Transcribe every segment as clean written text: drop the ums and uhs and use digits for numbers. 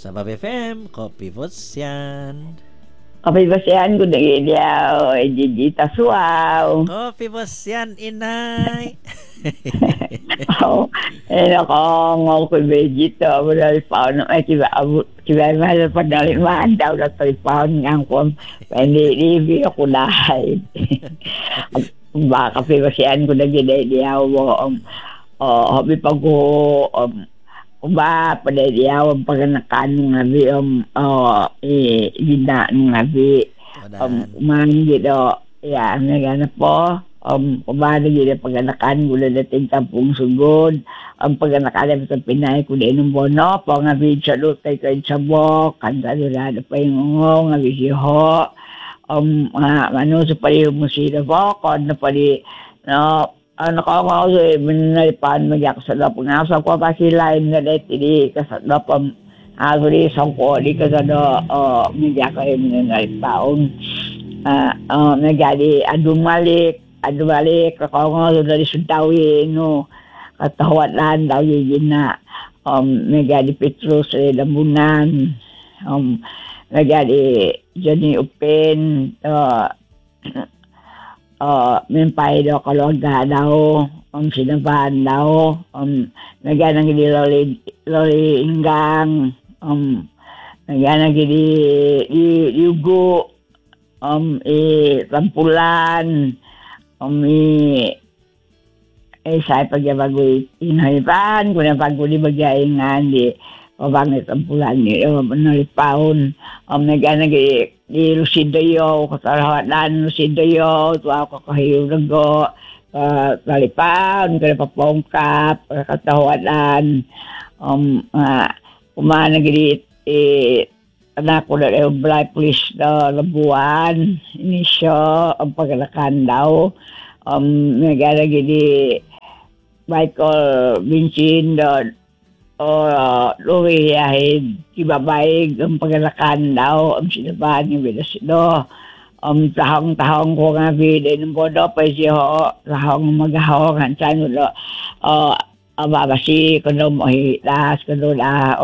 Sa Bab FM, Kopi Bosyan. Kopi Bosyan ko lagi dia, Jijita Suaw. Kopi Bosyan, inay. Ako ko Jijita, wala paon kiba mahal padaliman daw na paon ng kung hindi ako dahil. Baka Kopi Bosyan ko lagi dia, hobi pag ko ba pada dia paganakan ngabi gina ngabi man gitu ya ngana po ba dia paganakan gula dating Kampung Sugod paganakan sa Pinay ko din ng bono po ngabi sa lutay kay sabok kanta dira pa yung ngabi siho ano sa pali musida po kon na pali no nakakaw sa binalipan magyak sa dapo nga sa ko pa sila na deti ka sa dapo agri sa ko di ka sa do magyak ay binalipaon nagadi adumalik kako nga dari Suntawi no katawatan daw yun na nagadi Petrus Lambunan nagadi Johnny Open mimpay daw kalwaga daw sinabahan daw nagyanang gini loli inggang nagyanang gini yugo tampulan say pagyabagoy inhalipan kuna paguli bagyaingan di pabangit tampulan ni nalipaon nagyanang gini di Lucidoyo, katalahan Lucidoyo, tuwa ko kahiyo nago, talipan, pagpongkap, katawanan, kumana gini, anak ko na yung Black Police na labuan, inisyo, ang pagkalakan daw, nagana gini, Michael Vincent, luwihahid kibabayig ang pagalakan daw ang sinabahan ng Bilasido tahong ko nga bidin ng bodo pa siya tahong magahong hansan ulo ababasi kuno mo hitas kuno na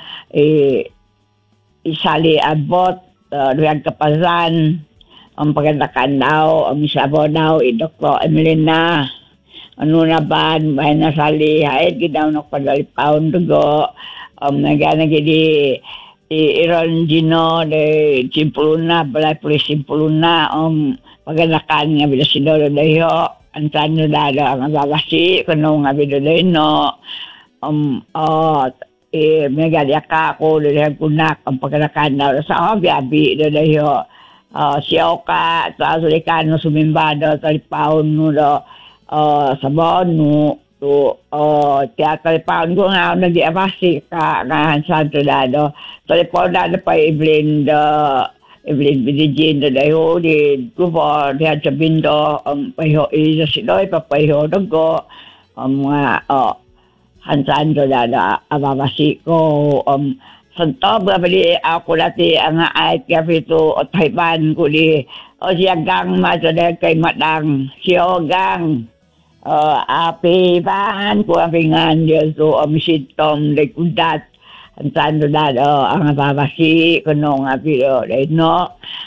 isali abot riyag kapasan ang pagalakan daw ang isabo daw Dr. Emelina ano na ba may nasali hait gidaw nok padalipaon dugo nagana gidi Iron Gino de Simpuluna balay pulis Simpuluna paganakan nga Bilasido dayo antan no dado ang babasi kuno nga bidoleno megadi ako dili kunak ang paganakan daw sa abi dayo siya ka sa sulikano sumimbado talipaon no do sabon no to teatro paun ko nga nag-iabasi ka nga santo dado telepon dado pa Evelyn Bidijin dayo di kubo di sa bindo payo isa sidoy papayo dago mga hansanto dado ababasi ko santo bali ako dati ang ay kapito o taiban ko di o siyagang masada kay madang siyogang api bahan ko ang pingan dia so sitom de kudat antando dado ang babasi kuno nga piro de no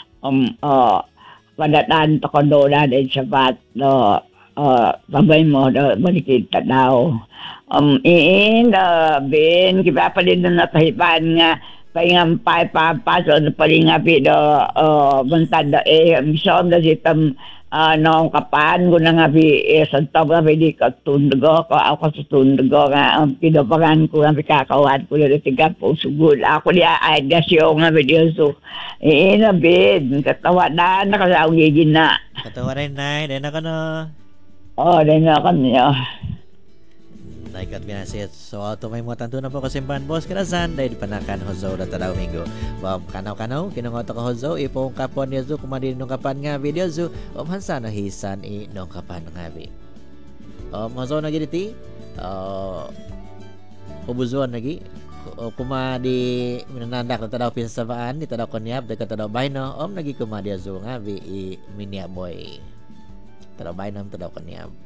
padatan to kondo na de sabat no babay mo do manikita daw ben kiba pa din na tahipan nga paingam pa so pa rin nga piro bantad misom da sitam noong kapan ko na nga sa tabi nga di ka tundugo ko ako sa tundugo nga pidopagan ko nga kakawad ko na tiga po sugod ako niya ay dasyo nga video so inabid katawanan na kasi ang gigin na katawanan na dahil na ka no dahil na ka niya naikat binasit so tumay mo tanto na po kasimbahan boss karasan dahil panakan hozo na tadaw minggo kanaw kinungoto ka hozo ipong kapon niya zo kumadin nung kapan nga video zo hansa na hisan nung kapan nga vi hozo na giniti ubuzuan lagi kumadi minananda ka tadaw pinsabaan ni tadaw konyab de ka tadaw bayno nagi kumadi zo nga vi minya boy tadaw bayno tadaw konyab